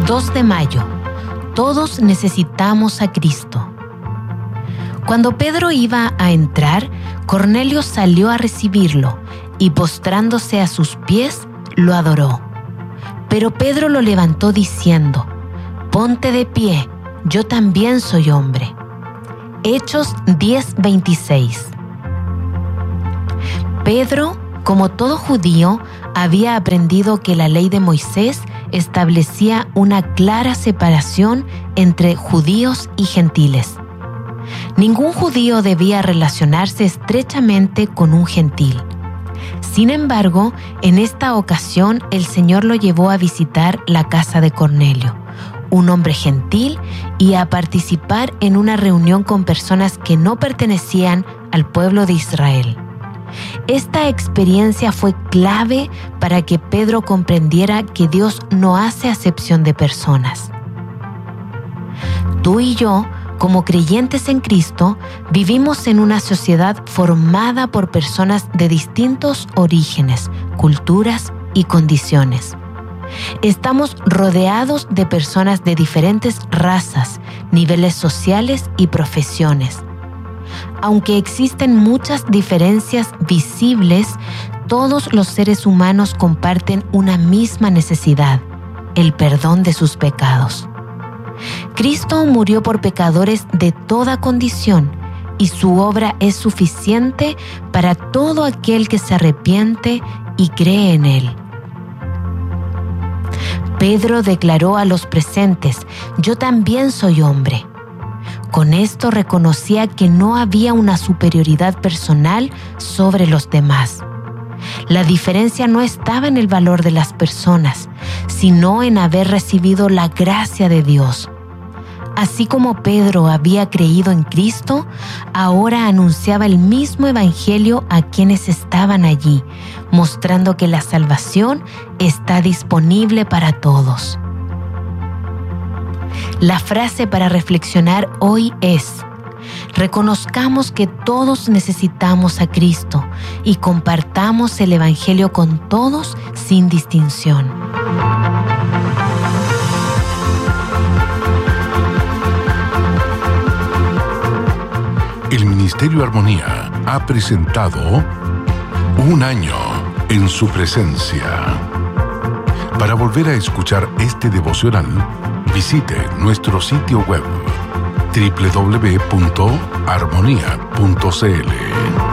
2 de mayo. Todos necesitamos a Cristo. Cuando Pedro iba a entrar, Cornelio salió a recibirlo y postrándose a sus pies, lo adoró. Pero Pedro lo levantó diciendo: «Ponte de pie, yo también soy hombre». Hechos 10:26. Pedro, como todo judío, había aprendido que la ley de Moisés establecía una clara separación entre judíos y gentiles. Ningún judío debía relacionarse estrechamente con un gentil. Sin embargo, en esta ocasión el Señor lo llevó a visitar la casa de Cornelio, un hombre gentil, y a participar en una reunión con personas que no pertenecían al pueblo de Israel. Esta experiencia fue clave para que Pedro comprendiera que Dios no hace acepción de personas. Tú y yo, como creyentes en Cristo, vivimos en una sociedad formada por personas de distintos orígenes, culturas y condiciones. Estamos rodeados de personas de diferentes razas, niveles sociales y profesiones. Aunque existen muchas diferencias visibles, todos los seres humanos comparten una misma necesidad: el perdón de sus pecados. Cristo murió por pecadores de toda condición y su obra es suficiente para todo aquel que se arrepiente y cree en Él. Pedro declaró a los presentes: «Yo también soy hombre». Con esto reconocía que no había una superioridad personal sobre los demás. La diferencia no estaba en el valor de las personas, sino en haber recibido la gracia de Dios. Así como Pedro había creído en Cristo, ahora anunciaba el mismo evangelio a quienes estaban allí, mostrando que la salvación está disponible para todos. La frase para reflexionar hoy es: reconozcamos que todos necesitamos a Cristo y compartamos el evangelio con todos sin distinción. El Ministerio Armonía ha presentado Un Año en Su Presencia. Para volver a escuchar este devocional, visite nuestro sitio web www.armonía.cl.